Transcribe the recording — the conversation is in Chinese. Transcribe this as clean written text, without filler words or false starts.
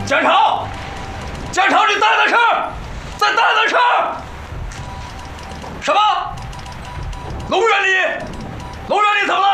家常，家常，你在的是，在的是什么？龙源里怎么了？